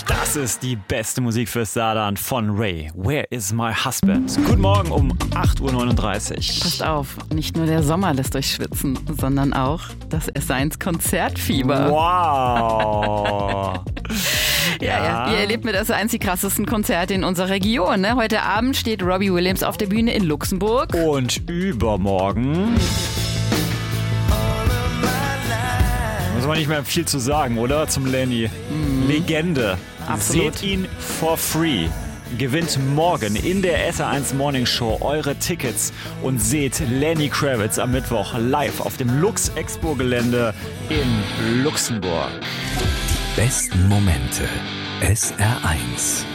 Das ist die beste Musik fürs Saarland von Ray. Where is my husband? Guten Morgen um 8.39 Uhr. Passt auf, nicht nur der Sommer lässt euch schwitzen, sondern auch das S1 Konzertfieber. Wow. Ja, ihr erlebt mit S1 die krassesten Konzerte in unserer Region. Ne? Heute Abend steht Robbie Williams auf der Bühne in Luxemburg. Und übermorgen... Muss man nicht mehr viel zu sagen, oder? Zum Lenny. Legende. Absolut. Seht ihn for free. Gewinnt morgen in der SR1 Morning Show eure Tickets und seht Lenny Kravitz am Mittwoch live auf dem Lux Expo Gelände in Luxemburg. Die besten Momente. SR1.